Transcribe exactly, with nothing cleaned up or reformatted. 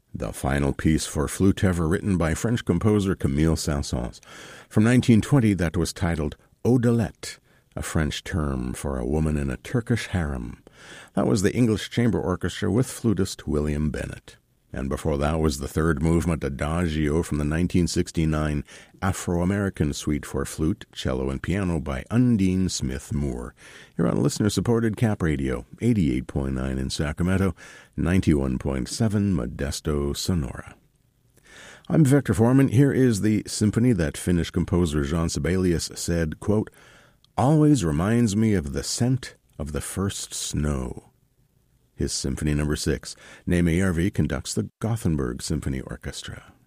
the final piece for flute ever written by French composer Camille Saint-Saëns. From nineteen twenty, that was titled Odelette, a French term for a woman in a Turkish harem. That was the English Chamber Orchestra with flutist William Bennett. And before that was the third movement, Adagio, from the nineteen sixty-nine Afro-American Suite for Flute, Cello, and Piano by Undine Smith Moore. You're on listener-supported Cap Radio, eighty-eight point nine in Sacramento, ninety-one point seven Modesto, Sonora. I'm Victor Foreman. Here is the symphony that Finnish composer Jean Sibelius said, quote, "always reminds me of the scent of the first snow." His Symphony Number Six. Neeme Järvi conducts the Gothenburg Symphony Orchestra.